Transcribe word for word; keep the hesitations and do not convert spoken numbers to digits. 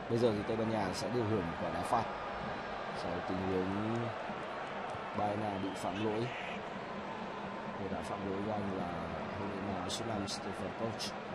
Bây giờ thì Tây Ban Nha sẽ được hưởng một quả đá phạt sau tình huống Baena bị phạm lỗi. Người đã phạm lỗi với anh là huấn luyện viên áo số năm Stefan Poch.